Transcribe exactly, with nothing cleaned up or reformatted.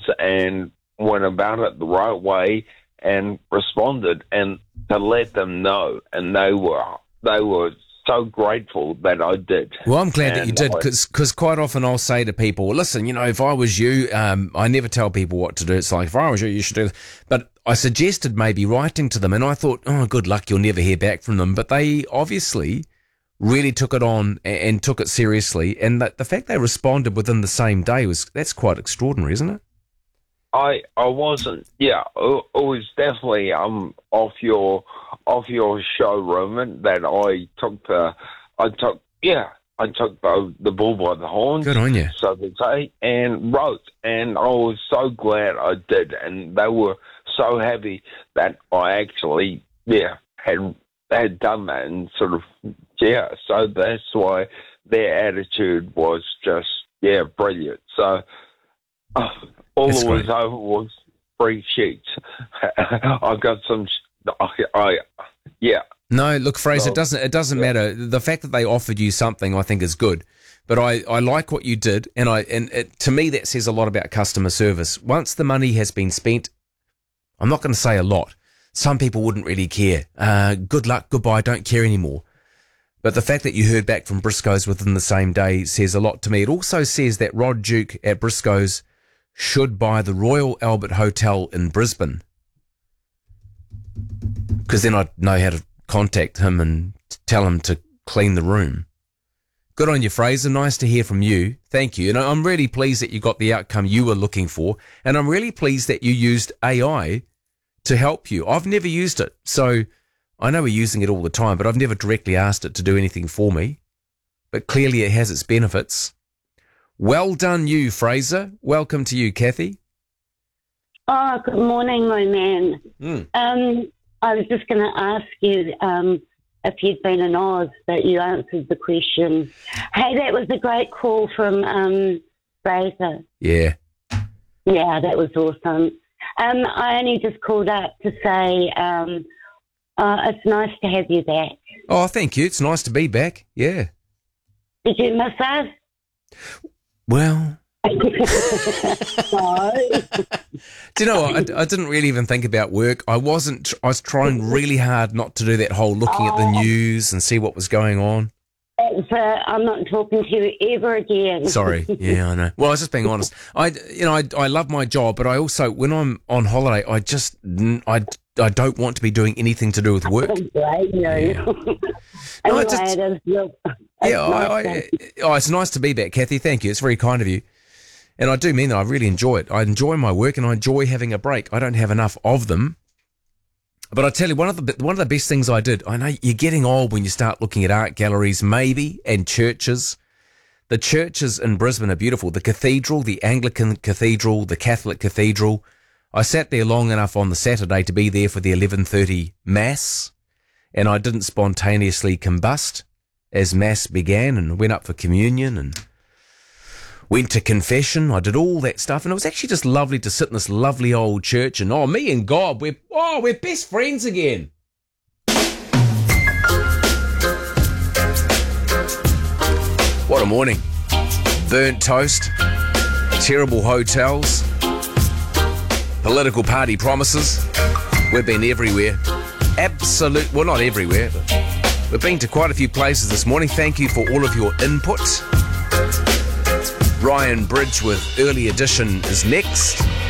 and went about it the right way and responded, and to let them know, and they were they were so grateful that I did. Well, I'm glad and that you did, because quite often I'll say to people, listen, you know, if I was you, um, I never tell people what to do. It's like, if I was you, you should do this. But I suggested maybe writing to them, and I thought, oh, good luck, you'll never hear back from them. But they obviously really took it on and, and took it seriously, and that the fact they responded within the same day, was that's quite extraordinary, isn't it? I I wasn't, yeah, it, it was definitely um off your off your showroom, and that I took the, I took, yeah, I took the, the bull by the horns. Good on you. So to say, and wrote, and I was so glad I did, and they were so happy that I actually, yeah, had had done that, and sort of, yeah, so that's why their attitude was just, yeah, brilliant. So, uh, all That's that was great. over was free sheets. I got some, I, I yeah. No, look, Fraser, So, it doesn't it doesn't yeah. matter. The fact that they offered you something, I think, is good. But I, I like what you did, and I and it, to me that says a lot about customer service. Once the money has been spent, I'm not going to say a lot. Some people wouldn't really care. Uh, good luck, goodbye, don't care anymore. But the fact that you heard back from Briscoe's within the same day says a lot to me. It also says that Rod Duke at Briscoe's should buy the Royal Albert Hotel in Brisbane, because then I'd know how to contact him and tell him to clean the room. Good on you, Fraser. Nice to hear from you. Thank you. And I'm really pleased that you got the outcome you were looking for, and I'm really pleased that you used A I to help you. I've never used it, so I know we're using it all the time, but I've never directly asked it to do anything for me. But clearly it has its benefits. Well done you, Fraser. Welcome to you, Kathy. Oh, good morning, my man. Mm. Um, I was just going to ask you um, if you'd been in Oz, but you answered the question. Hey, that was a great call from um, Fraser. Yeah. Yeah, that was awesome. Um, I only just called up to say um, uh, it's nice to have you back. Oh, thank you. It's nice to be back. Yeah. Did you miss us? Well, No. do you know what? I, I didn't really even think about work. I wasn't, I was trying really hard not to do that whole looking at the news and see what was going on. It's, uh, I'm not talking to you ever again. Sorry. Yeah, I know. Well, I was just being honest. I, you know, I, I love my job, but I also, when I'm on holiday, I just, I, I don't want to be doing anything to do with work. Right, no. Yeah. Anyway, No, it's just- it is, look, Yeah, I, nice I, oh, it's nice to be back, Kathy. Thank you. It's very kind of you. And I do mean that. I really enjoy it. I enjoy my work, and I enjoy having a break. I don't have enough of them. But I tell you, one of the one of the best things I did, I know you're getting old when you start looking at art galleries, maybe, and churches. The churches in Brisbane are beautiful. The cathedral, the Anglican cathedral, the Catholic cathedral. I sat there long enough on the Saturday to be there for the eleven thirty Mass, and I didn't spontaneously combust as Mass began, and went up for communion and went to confession. I did all that stuff, and it was actually just lovely to sit in this lovely old church, and oh, me and God, we're, oh, we're best friends again. What a morning. Burnt toast, terrible hotels, political party promises. We've been everywhere. Absolute, well, not everywhere, but we've been to quite a few places this morning. Thank you for all of your input. Ryan Bridge with Early Edition is next.